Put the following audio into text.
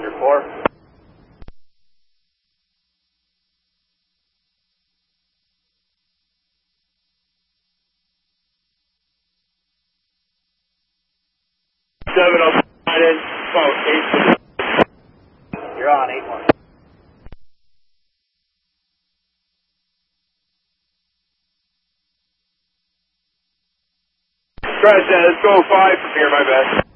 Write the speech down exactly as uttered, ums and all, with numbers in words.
under four. Seven oh nine in, oh, eight. You're on eight one. Crash that, let's go five from here, my bad.